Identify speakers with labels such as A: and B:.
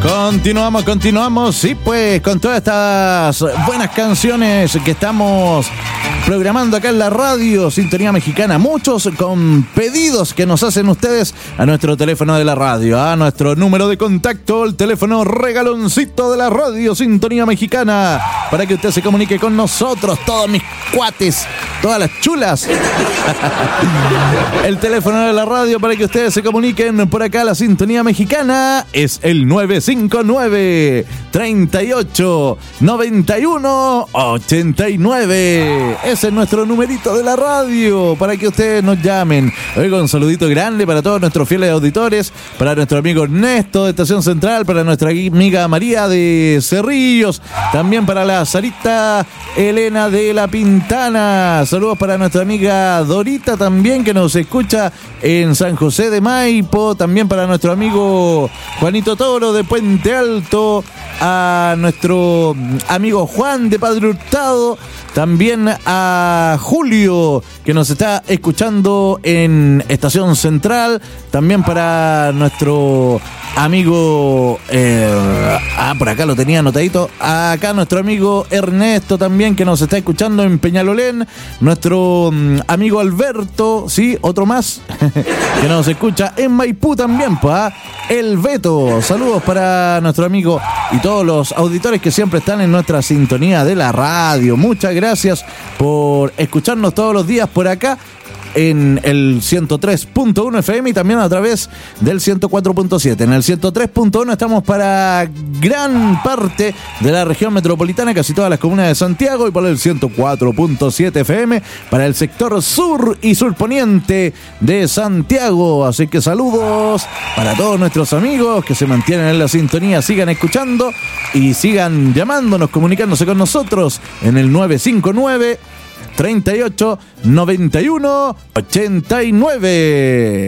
A: Continuamos, sí, pues, con todas estas buenas canciones que estamos programando acá en la radio Sintonía Mexicana. Muchos con pedidos que nos hacen ustedes a nuestro teléfono de la radio, a nuestro número de contacto, el teléfono regaloncito de la radio Sintonía Mexicana, para que usted se comunique con nosotros, todos mis cuates, todas las chulas. El teléfono de la radio para que ustedes se comuniquen por acá a la Sintonía Mexicana es el 959-38-91-89. Ese es nuestro numerito de la radio para que ustedes nos llamen. Oiga, un saludito grande para todos nuestros fieles auditores, para nuestro amigo Ernesto de Estación Central, para nuestra amiga María de Cerrillos, también para la Sarita Elena de La Pintana. Saludos para nuestra amiga Dorita también, que nos escucha en San José de Maipo, también para nuestro amigo Juanito Toro de Puente Alto, a nuestro amigo Juan de Padre Hurtado, también a Julio, que nos está escuchando en Estación Central, también para nuestro amigo, por acá lo tenía anotadito, acá nuestro amigo Ernesto también, que nos está escuchando en Peñalolén, nuestro amigo Alberto, sí, otro más, que nos escucha en Maipú también, el Beto. Saludos para nuestro amigo y todos los auditores que siempre están en nuestra sintonía de la radio. Muchas gracias por escucharnos todos los días por acá en el 103.1 FM y también a través del 104.7. En el 103.1 estamos para gran parte de la región metropolitana, casi todas las comunas de Santiago, y por el 104.7 FM para el sector sur y surponiente de Santiago. Así que saludos para todos nuestros amigos que se mantienen en la sintonía, sigan escuchando y sigan llamándonos, comunicándose con nosotros en el 959 38 91 89.